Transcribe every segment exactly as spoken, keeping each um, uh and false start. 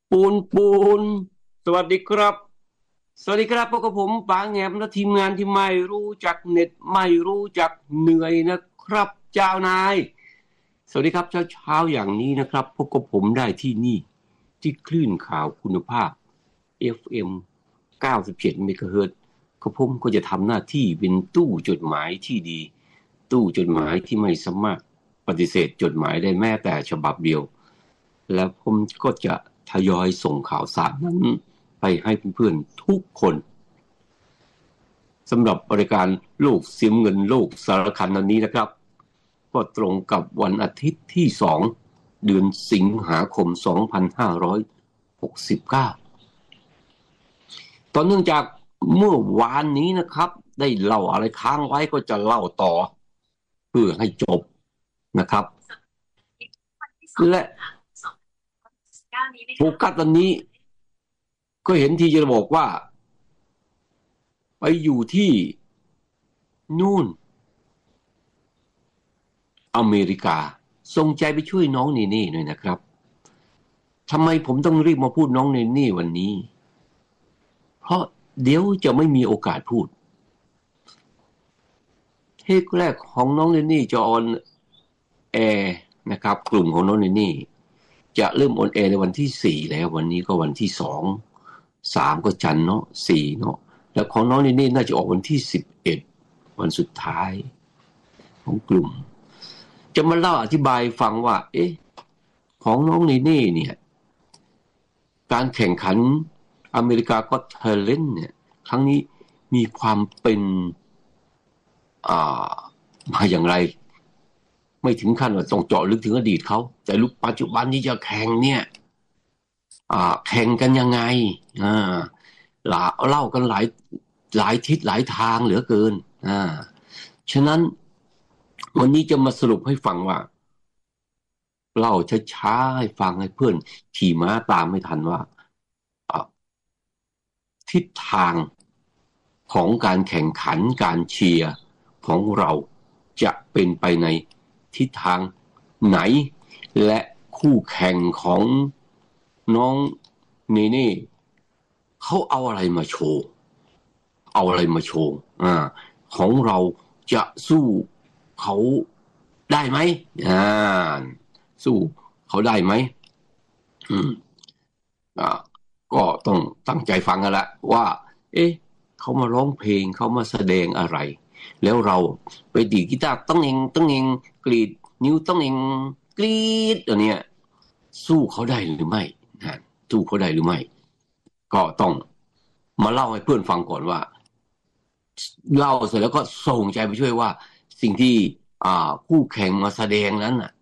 ปูนปูนสวัสดีครับสวัสดีครับพวกกับผมปางแงมและทีมงานที่ไม่รู้จักเน็ตไม่รู้จักเหนื่อยนะครับเจ้านายสวัสดีครับเช้าเช้าอย่างนี้นะครับพวกกับผมได้ที่นี่ที่คลื่นข่าวคุณภาพ เอฟ เอ็ม เก้าสิบเจ็ดเมกะเฮิรตซ์ก็ผมก็จะทำหน้าที่เป็นตู้จดหมายที่ดีตู้จดหมายที่ไม่สามารถปฏิเสธจดหมายได้แม้แต่ฉบับเดียวและผมก็จะทยอยส่งข่าวสารนั้นไปให้เพื่อนๆทุกคนสำหรับบริการโลกเสียมเงินโลกสารคันนั้นนี้นะครับก็ตรงกับวันอาทิตย์ที่สองเดือนสิงหาคมสองพันห้าร้อยหกสิบเก้าตอนเนื่องจากเมื่อวานนี้นะครับได้เล่าอะไรค้างไว้ก็จะเล่าต่อเพื่อให้จบนะครับและโฟกัสตอนนี้ก็เห็นที่จะบอกว่าไปอยู่ที่นู่นอเมริกาส่งใจไปช่วยน้องเนเน่หน่อยนะครับทำไมผมต้องรีบมาพูดน้องเนเน่วันนี้เพราะเดี๋ยวจะไม่มีโอกาสพูดเทปแรกของน้องเนเน่จะออนแอร์นะครับกลุ่มของน้องเนเน่จะเริ่มออนแอร์ในวันที่สี่แล้ววันนี้ก็วันที่สองสามก็จันทร์เนาะสี่เนาะแล้วของน้องเนเน่น่าจะออกวันที่สิบเอ็ดวันสุดท้ายของกลุ่มจะมาเล่าอธิบายฟังว่าเอ๊ะของน้องเนเน่เนี่ยการแข่งขันอเมริกาก็เทเลนเนี่ยครั้งนี้มีความเป็นอ่ามาอย่างไรไม่ถึงขั้นว่าต้องเจาะลึกถึงอดีตเขาแต่ลุกปัจจุบันที่จะแข่งเนี่ยอ่าแข่งกันยังไงอ่าเล่ากันหลายหลายทิศหลายทางเหลือเกินอ่าฉะนั้นวันนี้จะมาสรุปให้ฟังว่าเล่าช้าๆให้ฟังให้เพื่อนขี่ม้าตามไม่ทันว่าทิศทางของการแข่งขันการเชียร์ของเราจะเป็นไปในทิศทางไหนและคู่แข่งของน้องเนเน่เขาเอาอะไรมาโชว์เอาอะไรมาโชว์อ่าของเราจะสู้เขาได้ไหมอ่าสู้เขาได้ไหมอืมอ่าก็ต้องตั้งใจฟังกันละว่าเอ๊ะเขามาร้องเพลงเขามาแสดงอะไรแล้วเราไปดีดกีตาร์ต้องเองต้องเองกรีดนิ้วต้องเองกรีดตัวเนี้ยสู้เขาได้หรือไม่นะสู้เขาได้หรือไม่ก็ต้องมาเล่าให้เพื่อนฟังก่อนว่าเล่าเสร็จแล้วก็ส่งใจไปช่วยว่าสิ่งที่อ่าคู่แข่งมาแสดงนั้นน่ะ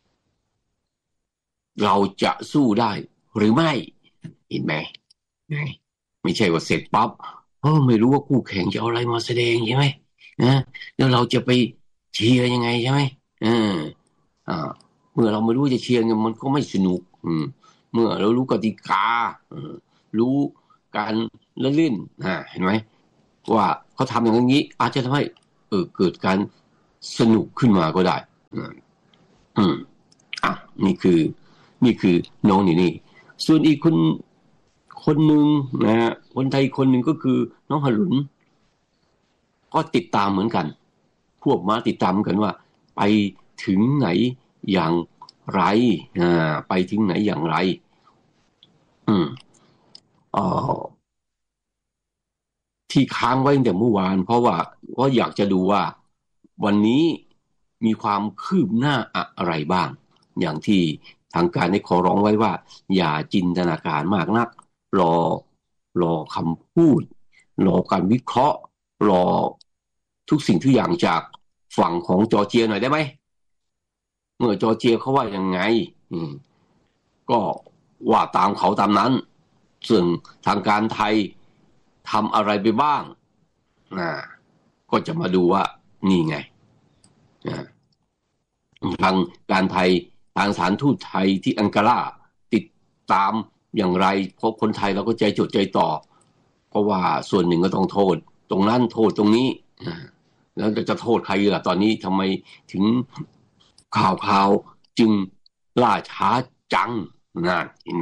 เราจะสู้ได้หรือไม่เห็นไหมไม่ใช่ว่าเสร็จปั๊บเออไม่รู้ว่าคู่แข่งจะเอาอะไรมาแสดงใช่ไหมนะแล้วเราจะไปเชียร์ยังไงใช่ไหมเอออ่าเมื่อเราไม่รู้จะเชียร์มันก็ไม่สนุกอืมเมื่อเรารู้กติการู้การเล่นอ่าเห็นไหมว่าเขาทำอย่างนี้อาจจะทำให้เออเกิดการสนุกขึ้นมาก็ได้อืมอืมอ่ะนี่คือนี่คือน้องนี่นี่ส่วนอีกคนคนหนึ่งนะฮะคนไทยคนหนึ่งก็คือน้องหลุนก็ติดตามเหมือนกันพวกมาติดตามกันว่าไปถึงไหนอย่างไรอ่าไปถึงไหนอย่างไรอืมเอ่อที่ค้างไว้ตั้งแต่เมื่อวานเพราะว่าว่าอยากจะดูว่าวันนี้มีความคืบหน้าอะไรบ้างอย่างที่ทางการได้ขอร้องไว้ว่าอย่าจินตนาการมากนักรอรอคำพูดรอการวิเคราะห์รอทุกสิ่งทุกอย่างจากฝั่งของจอร์เจียหน่อยได้ไหมเมื่อจอร์เจียเขาว่ายังไงอืมก็ว่าตามเขาตามนั้นส่วนทางการไทยทำอะไรไปบ้างนะก็จะมาดูว่านี่ไงนะทางการไทยทางสถานทูตไทยที่อังการาติดตามอย่างไรเพราะคนไทยเราก็ใจจดใจต่อเพราะว่าส่วนหนึ่งก็ต้องโทษตรงนั้นโทษตรงนี้แล้วจะโทษใครล่ะตอนนี้ทำไมถึงข่าวข่าวจึงล่าช้าจังนะเห็นไหม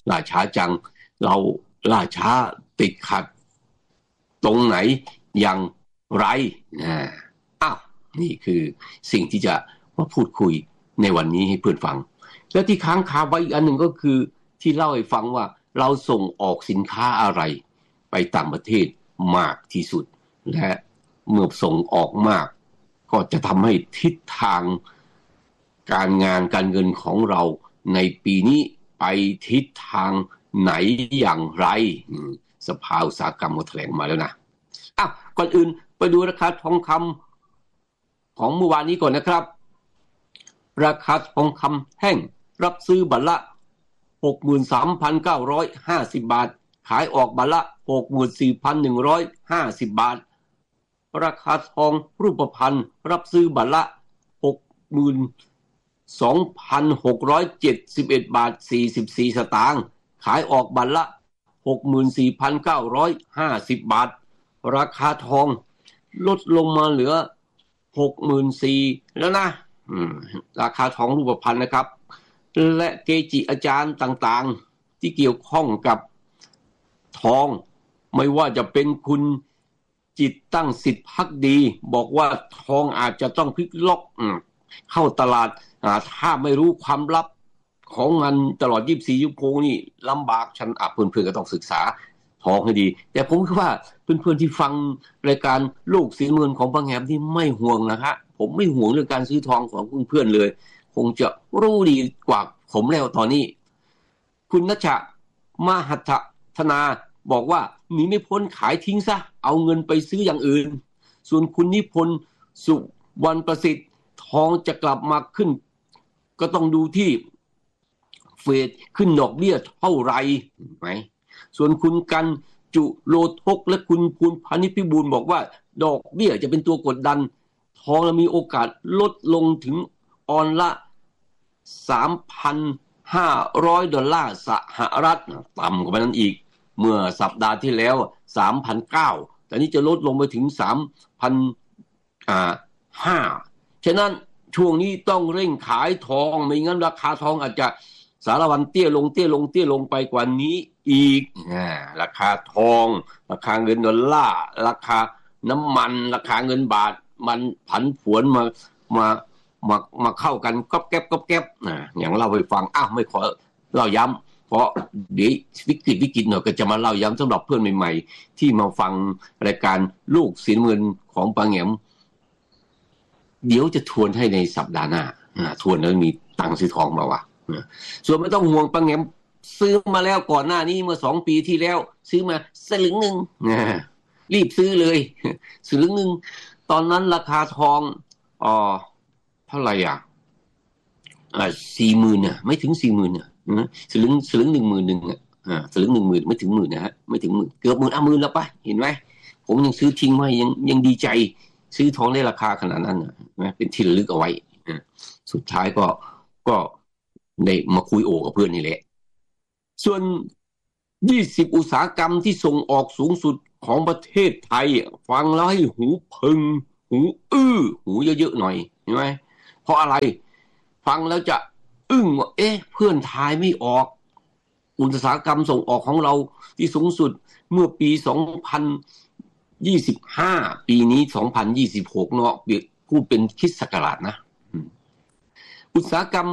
ล่าช้าจังเราล่าช้าติดขัดตรงไหนอย่างไรนะอ้าวนี่คือสิ่งที่จะมาพูดคุยในวันนี้ให้เพื่อนฟังแล้วที่ค้างคาไว้อีกอันหนึ่งก็คือที่เล่าให้ฟังว่าเราส่งออกสินค้าอะไรไปต่างประเทศมากที่สุดและเมื่อส่งออกมากก็จะทำให้ทิศทางการงานการเงินของเราในปีนี้ไปทิศทางไหนอย่างไรสภาอุตสาหกรรมก็แถลงมาแล้วนะอ่ะก่อนอื่นไปดูราคาทองคำของเมื่อวานนี้ก่อนนะครับราคาทองคำแท่งรับซื้อบาทละ หกหมื่นสามพันเก้าร้อยห้าสิบ บาทขายออกบาทละ หกหมื่นสี่พันหนึ่งร้อยห้าสิบ บาทราคาทองรูปพรรณรับซื้อบาทละ หกหมื่นสองพันหกร้อยเจ็ดสิบเอ็ด บาทสี่สิบสี่สตางค์ขายออกบาทละ หกหมื่นสี่พันเก้าร้อยห้าสิบ บาทราคาทองลดลงมาเหลือ หกหมื่นสี่พัน แล้วนะราคาทองรูปพรรณนะครับและเกจิอาจารย์ต่างๆที่เกี่ยวข้องกับทองไม่ว่าจะเป็นคุณจิตตั้งสิทธิ์ภักดีบอกว่าทองอาจจะต้องพลิกล็อกเข้าตลาดถ้าไม่รู้ความลับของมันตลอดยี่สิบสี่ชั่วโมงนี่ลำบากฉันอ่ะเพื่อนๆก็ต้องศึกษาทองให้ดีแต่ผมคิดว่าเพื่อนๆที่ฟังรายการลูกสีเมืองของป้าแหงมที่ไม่ห่วงนะฮะผมไม่ห่วงเรื่องการซื้อทองของเพื่อนๆเลยคงจะรู้ดีกว่าผมแล้วตอนนี้คุณณัชชะมหัทธนาบอกว่าหนีไม่พ้นขายทิ้งซะเอาเงินไปซื้ออย่างอื่นส่วนคุณนิพนธ์สุวรรณประสิทธิ์ทองจะกลับมาขึ้นก็ต้องดูที่เฟดขึ้นดอกเบี้ยเท่าไหร่ไหมส่วนคุณกันจุโลทกและคุณภูลพานิชพิบูลบอกว่าดอกเบี้ยจะเป็นตัวกดดันทองมีโอกาสลดลงถึงออนละ สามพันห้าร้อย ดอลลาร์สหรัฐต่ำกว่านั้นอีกเมื่อสัปดาห์ที่แล้ว สามพันเก้าร้อย แต่นี้จะลดลงไปถึง สามพันห้าร้อย ฉะนั้นช่วงนี้ต้องเร่งขายทองไม่งั้นราคาทองอาจจะสารวันเตี้ยลงเตี้ยลงเตี้ยลงไปกว่านี้อีกราคาทองราคาเงินดอลลาร์ราคาน้ำมันราคาเงินบาทมันผันผวนมามามามาเข้ากันก๊อบแก๊บก๊อบแก๊บนะอย่างเล่าให้ฟังอ้าวไม่ขอเล่าย้ำเพราะเดี๋ยววิกฤตวิกฤตหน่อยก็จะมาเล่าย้ำสำหรับเพื่อนใหม่ๆที่มาฟังรายการลูกสีเงินของป้าแหงมเดี๋ยวจะทวนให้ในสัปดาห์หน้าทวนแล้วมีตังค์ซื้อทองมาวะส่วนไม่ต้องห่วงป้าแหงมซื้อมาแล้วก่อนหน้านี้เมื่อสองปีที่แล้วซื้อมาสลึงนึงรีบซื้อเลยสลึงนึงตอนนั้นราคาทองอ๋อเท่าไหร่อ่ะอ่าสี่หมื่นเนี่ยไม่ถึงสี่หมื่นเนี่ยสลึงสลึงหนึ่งหมื่นหนึ่งอ่ะอ่าสลึงหนึ่งหมื่นไม่ถึงหมื่นนะฮะไม่ถึงหมื่นเกือบหมื่นอ่ะหมื่นแล้วปะเห็นไหมผมยังซื้อทิ้งไว้ยังยังดีใจซื้อทองได้ราคาขนาดนั้นนะเป็นที่ระลึกเอาไว้สุดท้ายก็ก็ได้มาคุยโอกับเพื่อนนี่แหละส่วนยี่สิบอุตสาหกรรมที่ส่งออกสูงสุดของประเทศไทยฟังแล้วให้หูพึงหูอื้อหูเยอะๆหน่อยเห็นไหมเพราะอะไรฟังแล้วจะอึ้งว่าเอ๊ะเพื่อนทายไม่ออกอุตสาหกรรมส่งออกของเราที่สูงสุดเมื่อปีสองพันยี่สิบห้าปีนี้สองพันยี่สิบหกเนาะพูดเป็นคริสต์ศักราชนะอุตสาหกรรม